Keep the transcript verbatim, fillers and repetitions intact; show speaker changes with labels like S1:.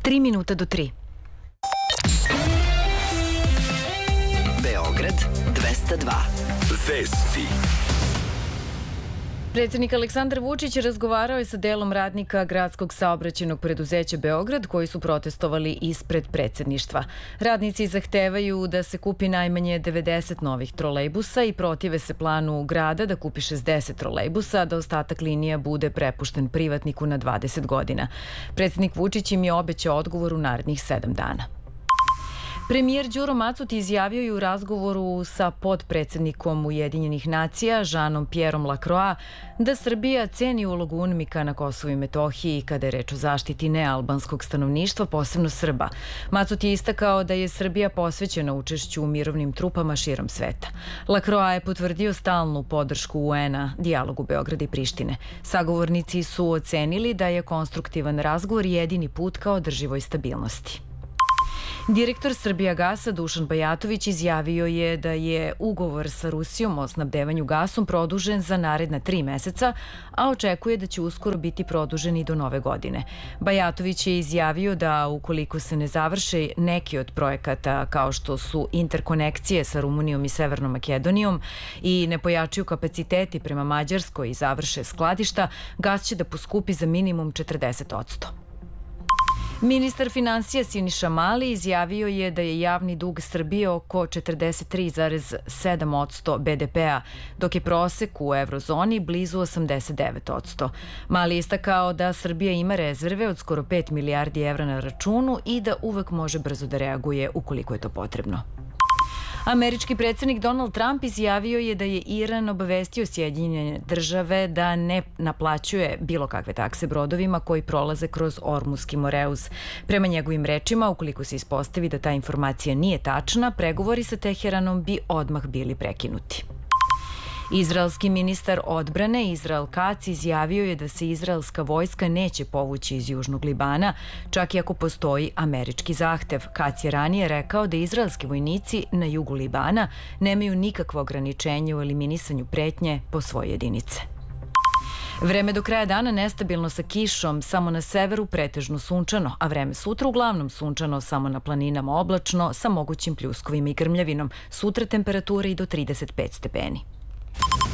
S1: Tri minuta do tri.
S2: Beograd dvesta dva. Vesti.
S1: Predsednik Aleksandar Vučić razgovarao je sa delom radnika Gradskog saobraćajnog preduzeća Beograd koji su protestovali ispred predsedništva. Radnici zahtevaju da se kupi najmanje devedeset novih trolejbusa i protive se planu grada da kupi šezdeset trolejbusa, a da ostatak linija bude prepušten privatniku na dvadeset godina. Predsednik Vučić im je obećao odgovor u narednih sedam dana. Premijer Đuro Macut izjavio je u razgovoru sa podpredsednikom Ujedinjenih nacija, Žanom Pjerom Lakroa, da Srbija ceni ulogu UNMIK-a na Kosovu i Metohiji kada je reč o zaštiti nealbanskog stanovništva, posebno Srba. Macut je istakao da je Srbija posvećena učešću u mirovnim trupama širom sveta. Lakroa je potvrdio stalnu podršku U N-a dijalogu Beograda i Prištine. Sagovornici su ocenili da je konstruktivan razgovor jedini put ka održivoj stabilnosti. Direktor Srbijagasa Dušan Bajatović izjavio je da je ugovor sa Rusijom o snabdevanju gasom produžen za naredna tri meseca, a očekuje da će uskoro biti produžen i do nove godine. Bajatović je izjavio da ukoliko se ne završe neki od projekata kao što su interkonekcije sa Rumunijom i Severnom Makedonijom i ne pojačaju kapaciteti prema Mađarskoj i završe skladišta, gas će da poskupi za minimum četrdeset posto. Ministar finansija Siniša Mali izjavio je da je javni dug Srbije oko četrdeset tri zarez sedam posto B D P-a, dok je prosek u evrozoni blizu osamdeset devet posto. Mali je istakao da Srbija ima rezerve od skoro pet milijardi evra na računu i da uvek može brzo da reaguje ukoliko je to potrebno. Američki predsjednik Donald Trump izjavio je da je Iran obavestio Sjedinjene države da ne naplaćuje bilo kakve takse brodovima koji prolaze kroz Ormuski Moreuz. Prema njegovim rečima, ukoliko se ispostavi da ta informacija nije tačna, pregovori sa Teheranom bi odmah bili prekinuti. Izraelski ministar odbrane Izrael Kac izjavio je da se izraelska vojska neće povući iz Južnog Libana, čak i ako postoji američki zahtev. Kac je ranije rekao da izraelski vojnici na jugu Libana nemaju nikakvo ograničenje u eliminisanju pretnje po svoje jedinice. Vreme do kraja dana nestabilno sa kišom, samo na severu pretežno sunčano, a vreme sutra uglavnom sunčano, samo na planinama oblačno, sa mogućim pljuskovima i grmljavinom. Sutra temperature i do trideset pet stepeni.